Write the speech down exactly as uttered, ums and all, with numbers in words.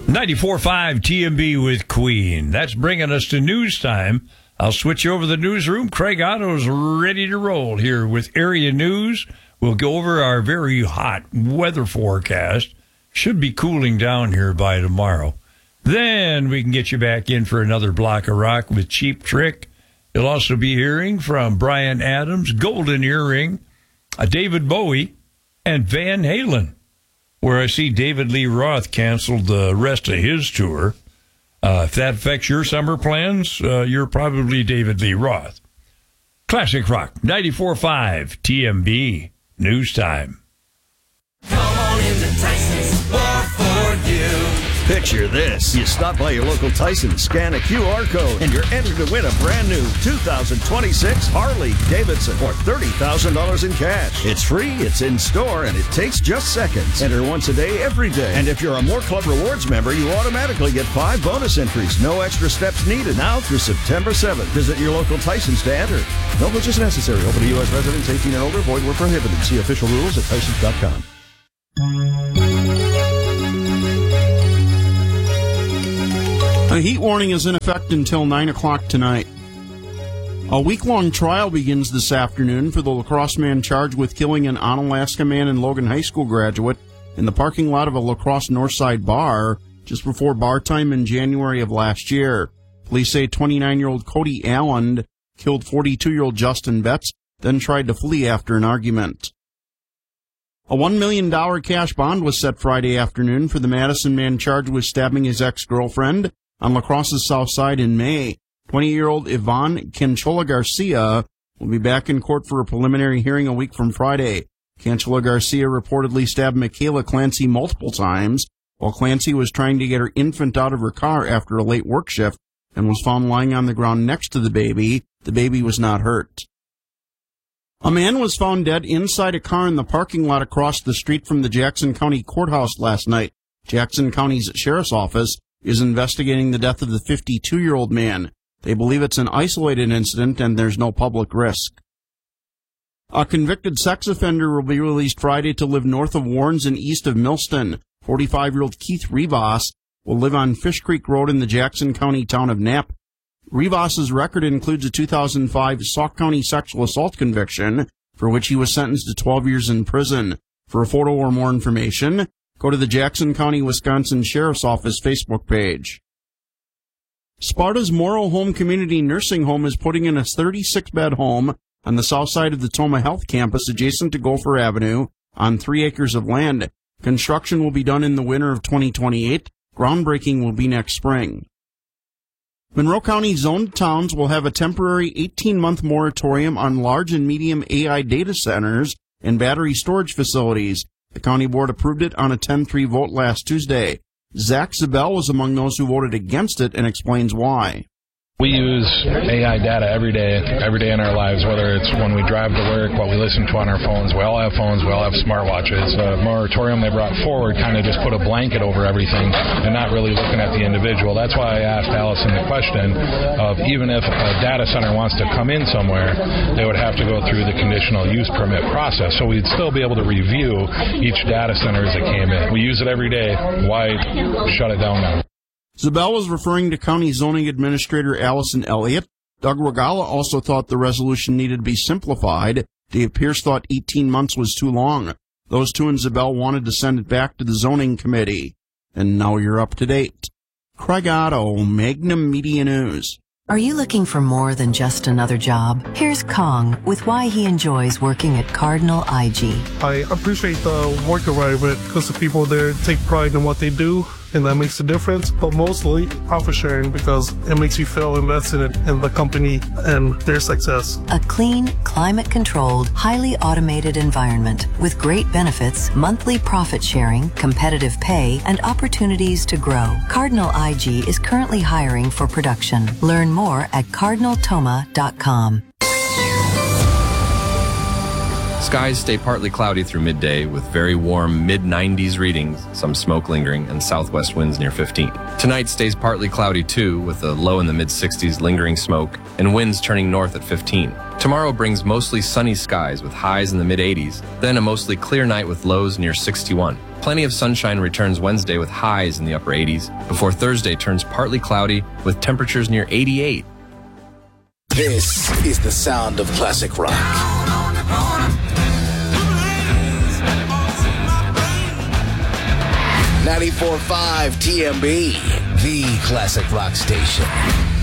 ninety-four point five T M B with Queen. That's bringing us to news time. I'll switch over the newsroom. Craig Otto's ready to roll here with area news. We'll go over our very hot weather forecast. Should be cooling down here by tomorrow. Then we can get you back in for another block of rock with Cheap Trick. You'll also be hearing from Bryan Adams, Golden Earring, uh, David Bowie, and Van Halen, where I see David Lee Roth canceled the rest of his tour. Uh, if that affects your summer plans, uh, you're probably David Lee Roth. Classic Rock, ninety-four point five T M B, news time. Come on into Tyson's, more for you. Picture this. You stop by your local Tyson, scan a Q R code, and you're entered to win a brand new two thousand twenty-six Harley Davidson or thirty thousand dollars in cash. It's free, it's in store, and it takes just seconds. Enter once a day, every day. And if you're a More Club Rewards member, you automatically get five bonus entries. No extra steps needed. Now through September seventh. Visit your local Tyson's to enter. No purchase necessary. Open to U S residents eighteen and older. Void where prohibited. See official rules at Tysons dot com. A heat warning is in effect until nine o'clock tonight. A week-long trial begins this afternoon for the La Crosse man charged with killing an Onalaska man and Logan High School graduate in the parking lot of a La Crosse Northside bar just before bar time in January of last year. Police say twenty-nine-year-old Cody Allen killed forty-two-year-old Justin Betts, then tried to flee after an argument. A one million dollars cash bond was set Friday afternoon for the Madison man charged with stabbing his ex-girlfriend on La Crosse's south side in May. twenty-year-old Yvonne Canchola Garcia will be back in court for a preliminary hearing a week from Friday. Canchola Garcia reportedly stabbed Michaela Clancy multiple times while Clancy was trying to get her infant out of her car after a late work shift and was found lying on the ground next to the baby. The baby was not hurt. A man was found dead inside a car in the parking lot across the street from the Jackson County Courthouse last night. Jackson County's Sheriff's Office is investigating the death of the fifty-two-year-old man. They believe it's an isolated incident and there's no public risk. A convicted sex offender will be released Friday to live north of Warrens and east of Millston. forty-five-year-old Keith Rivas will live on Fish Creek Road in the Jackson County town of Knapp. Rivas's record includes a two thousand five Sauk County sexual assault conviction for which he was sentenced to twelve years in prison. For a photo or more information, go to the Jackson County, Wisconsin Sheriff's Office Facebook page. Sparta's Morrow Home Community Nursing Home is putting in a thirty-six bed home on the south side of the Toma Health campus adjacent to Gopher Avenue on three acres of land. Construction will be done in the winter of twenty twenty-eight. Groundbreaking will be next spring. Monroe County zoned towns will have a temporary eighteen-month moratorium on large and medium A I data centers and battery storage facilities. The county board approved it on a ten three vote last Tuesday. Zach Zabel was among those who voted against it and explains why. We use A I data every day, every day in our lives, whether it's when we drive to work, what we listen to on our phones. We all have phones, we all have smartwatches. The moratorium they brought forward kind of just put a blanket over everything and not really looking at the individual. That's why I asked Allison the question of even if a data center wants to come in somewhere, they would have to go through the conditional use permit process. So we'd still be able to review each data center as it came in. We use it every day. Why shut it down now? Zabel was referring to County Zoning Administrator Allison Elliott. Doug Regala also thought the resolution needed to be simplified. Dave Pierce thought eighteen months was too long. Those two and Zabel wanted to send it back to the Zoning Committee. And now you're up to date. Craig Otto, Magnum Media News. Are you looking for more than just another job? Here's Kong with why he enjoys working at Cardinal I G. I appreciate the work environment because the people there take pride in what they do, and that makes a difference. But mostly profit sharing because it makes you feel invested in the company and their success. A clean, climate-controlled, highly automated environment with great benefits, monthly profit sharing, competitive pay, and opportunities to grow. Cardinal I G is currently hiring for production. Learn more at cardinal toma dot com. Skies stay partly cloudy through midday with very warm mid nineties readings, some smoke lingering, and southwest winds near fifteen. Tonight stays partly cloudy too with a low in the mid sixties, lingering smoke, and winds turning north at fifteen. Tomorrow brings mostly sunny skies with highs in the mid eighties, then a mostly clear night with lows near sixty-one. Plenty of sunshine returns Wednesday with highs in the upper eighties, before Thursday turns partly cloudy with temperatures near eighty-eight. This is the sound of classic rock. ninety-four point five T M B, the classic rock station.